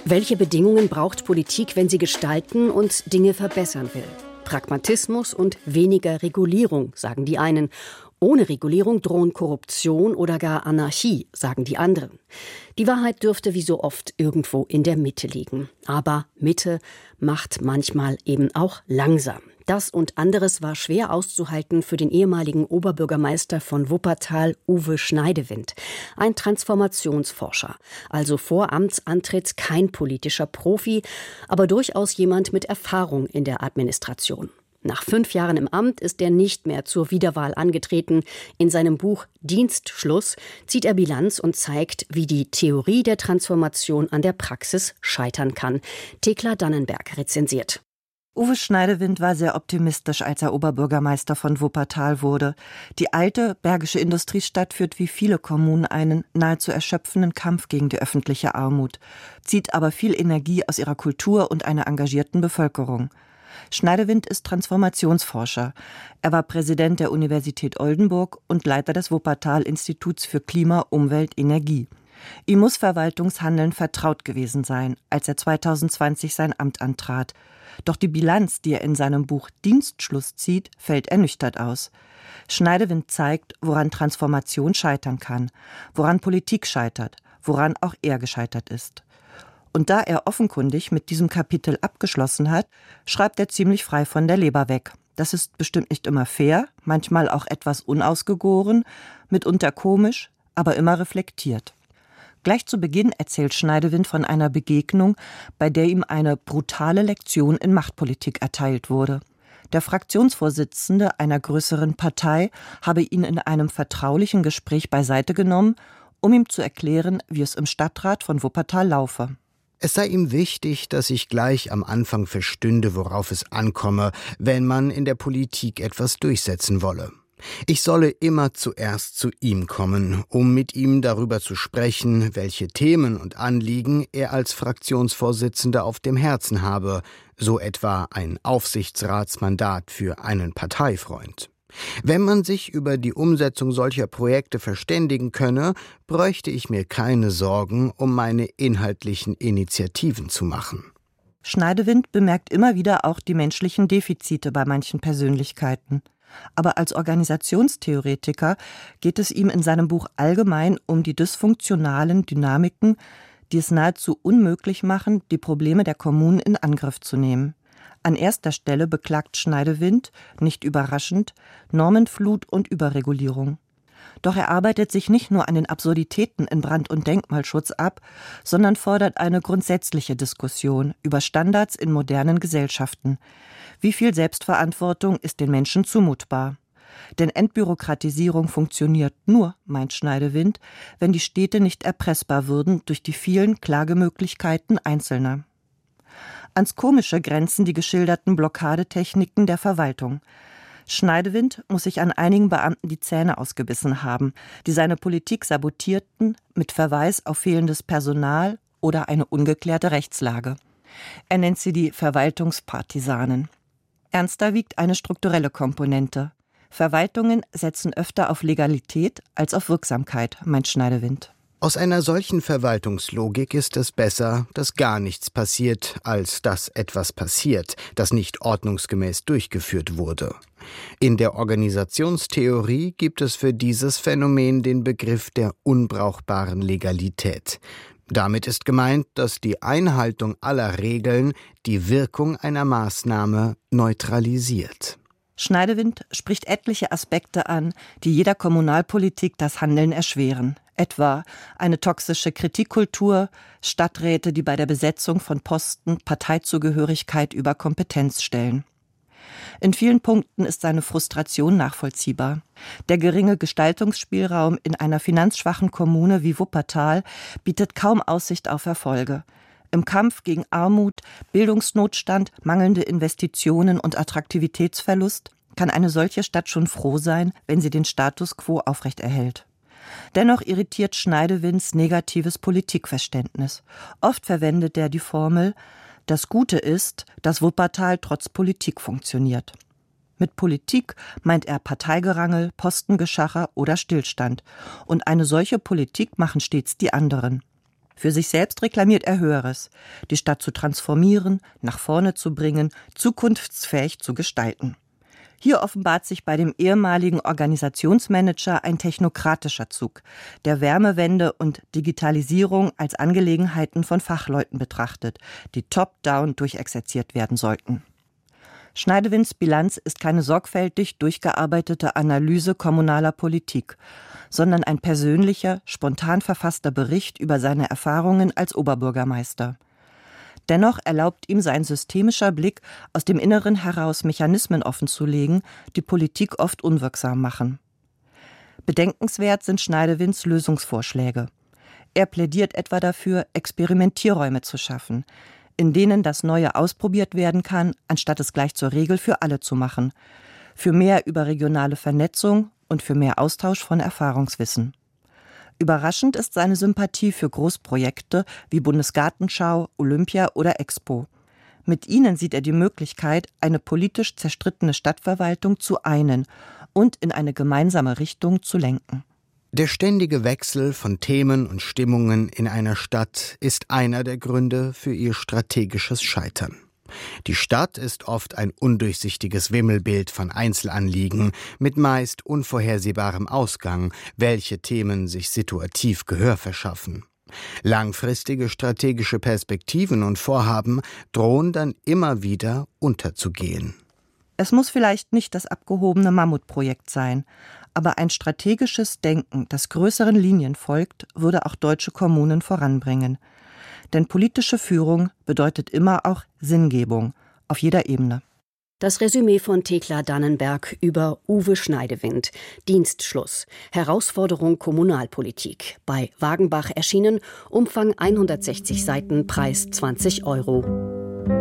Welche Bedingungen braucht Politik, wenn sie gestalten und Dinge verbessern will? Pragmatismus und weniger Regulierung, sagen die einen. Ohne Regulierung drohen Korruption oder gar Anarchie, sagen die anderen. Die Wahrheit dürfte wie so oft irgendwo in der Mitte liegen. Aber Mitte macht manchmal eben auch langsam. Das und anderes war schwer auszuhalten für den ehemaligen Oberbürgermeister von Wuppertal, Uwe Schneidewind. Ein Transformationsforscher, also vor Amtsantritt kein politischer Profi, aber durchaus jemand mit Erfahrung in der Administration. Nach 5 Jahren im Amt ist er nicht mehr zur Wiederwahl angetreten. In seinem Buch Dienstschluss zieht er Bilanz und zeigt, wie die Theorie der Transformation an der Praxis scheitern kann. Thekla Dannenberg rezensiert. Uwe Schneidewind war sehr optimistisch, als er Oberbürgermeister von Wuppertal wurde. Die alte bergische Industriestadt führt wie viele Kommunen einen nahezu erschöpfenden Kampf gegen die öffentliche Armut, zieht aber viel Energie aus ihrer Kultur und einer engagierten Bevölkerung. Schneidewind ist Transformationsforscher. Er war Präsident der Universität Oldenburg und Leiter des Wuppertal-Instituts für Klima, Umwelt, Energie. Ihm muss Verwaltungshandeln vertraut gewesen sein, als er 2020 sein Amt antrat. Doch die Bilanz, die er in seinem Buch Dienstschluss zieht, fällt ernüchtert aus. Schneidewind zeigt, woran Transformation scheitern kann, woran Politik scheitert, woran auch er gescheitert ist. Und da er offenkundig mit diesem Kapitel abgeschlossen hat, schreibt er ziemlich frei von der Leber weg. Das ist bestimmt nicht immer fair, manchmal auch etwas unausgegoren, mitunter komisch, aber immer reflektiert. Gleich zu Beginn erzählt Schneidewind von einer Begegnung, bei der ihm eine brutale Lektion in Machtpolitik erteilt wurde. Der Fraktionsvorsitzende einer größeren Partei habe ihn in einem vertraulichen Gespräch beiseite genommen, um ihm zu erklären, wie es im Stadtrat von Wuppertal laufe. Es sei ihm wichtig, dass ich gleich am Anfang verstünde, worauf es ankomme, wenn man in der Politik etwas durchsetzen wolle. Ich solle immer zuerst zu ihm kommen, um mit ihm darüber zu sprechen, welche Themen und Anliegen er als Fraktionsvorsitzender auf dem Herzen habe, so etwa ein Aufsichtsratsmandat für einen Parteifreund. Wenn man sich über die Umsetzung solcher Projekte verständigen könne, bräuchte ich mir keine Sorgen um meine inhaltlichen Initiativen zu machen. Schneidewind bemerkt immer wieder auch die menschlichen Defizite bei manchen Persönlichkeiten. Aber als Organisationstheoretiker geht es ihm in seinem Buch allgemein um die dysfunktionalen Dynamiken, die es nahezu unmöglich machen, die Probleme der Kommunen in Angriff zu nehmen. An erster Stelle beklagt Schneidewind, nicht überraschend, Normenflut und Überregulierung. Doch er arbeitet sich nicht nur an den Absurditäten in Brand- und Denkmalschutz ab, sondern fordert eine grundsätzliche Diskussion über Standards in modernen Gesellschaften. Wie viel Selbstverantwortung ist den Menschen zumutbar? Denn Entbürokratisierung funktioniert nur, meint Schneidewind, wenn die Städte nicht erpressbar würden durch die vielen Klagemöglichkeiten Einzelner. Ans Komische grenzen die geschilderten Blockadetechniken der Verwaltung. Schneidewind muss sich an einigen Beamten die Zähne ausgebissen haben, die seine Politik sabotierten, mit Verweis auf fehlendes Personal oder eine ungeklärte Rechtslage. Er nennt sie die Verwaltungspartisanen. Ernster wiegt eine strukturelle Komponente. Verwaltungen setzen öfter auf Legalität als auf Wirksamkeit, meint Schneidewind. Aus einer solchen Verwaltungslogik ist es besser, dass gar nichts passiert, als dass etwas passiert, das nicht ordnungsgemäß durchgeführt wurde. In der Organisationstheorie gibt es für dieses Phänomen den Begriff der unbrauchbaren Legalität. Damit ist gemeint, dass die Einhaltung aller Regeln die Wirkung einer Maßnahme neutralisiert. Schneidewind spricht etliche Aspekte an, die jeder Kommunalpolitik das Handeln erschweren. Etwa eine toxische Kritikkultur, Stadträte, die bei der Besetzung von Posten Parteizugehörigkeit über Kompetenz stellen. In vielen Punkten ist seine Frustration nachvollziehbar. Der geringe Gestaltungsspielraum in einer finanzschwachen Kommune wie Wuppertal bietet kaum Aussicht auf Erfolge. Im Kampf gegen Armut, Bildungsnotstand, mangelnde Investitionen und Attraktivitätsverlust kann eine solche Stadt schon froh sein, wenn sie den Status quo aufrechterhält. Dennoch irritiert Schneidewinds negatives Politikverständnis. Oft verwendet er die Formel: Das Gute ist, dass Wuppertal trotz Politik funktioniert. Mit Politik meint er Parteigerangel, Postengeschacher oder Stillstand. Und eine solche Politik machen stets die anderen. Für sich selbst reklamiert er Höheres: die Stadt zu transformieren, nach vorne zu bringen, zukunftsfähig zu gestalten. Hier offenbart sich bei dem ehemaligen Organisationsmanager ein technokratischer Zug, der Wärmewende und Digitalisierung als Angelegenheiten von Fachleuten betrachtet, die top-down durchexerziert werden sollten. Schneidewinds Bilanz ist keine sorgfältig durchgearbeitete Analyse kommunaler Politik, sondern ein persönlicher, spontan verfasster Bericht über seine Erfahrungen als Oberbürgermeister. Dennoch erlaubt ihm sein systemischer Blick, aus dem Inneren heraus Mechanismen offenzulegen, die Politik oft unwirksam machen. Bedenkenswert sind Schneidewinds Lösungsvorschläge. Er plädiert etwa dafür, Experimentierräume zu schaffen, in denen das Neue ausprobiert werden kann, anstatt es gleich zur Regel für alle zu machen, für mehr überregionale Vernetzung und für mehr Austausch von Erfahrungswissen. Überraschend ist seine Sympathie für Großprojekte wie Bundesgartenschau, Olympia oder Expo. Mit ihnen sieht er die Möglichkeit, eine politisch zerstrittene Stadtverwaltung zu einen und in eine gemeinsame Richtung zu lenken. Der ständige Wechsel von Themen und Stimmungen in einer Stadt ist einer der Gründe für ihr strategisches Scheitern. Die Stadt ist oft ein undurchsichtiges Wimmelbild von Einzelanliegen mit meist unvorhersehbarem Ausgang, welche Themen sich situativ Gehör verschaffen. Langfristige strategische Perspektiven und Vorhaben drohen dann immer wieder unterzugehen. Es muss vielleicht nicht das abgehobene Mammutprojekt sein, aber ein strategisches Denken, das größeren Linien folgt, würde auch deutsche Kommunen voranbringen. Denn politische Führung bedeutet immer auch Sinngebung auf jeder Ebene. Das Resümee von Thekla Dannenberg über Uwe Schneidewind. Dienstschluss. Herausforderung Kommunalpolitik. Bei Wagenbach erschienen. Umfang 160 Seiten, Preis 20 €.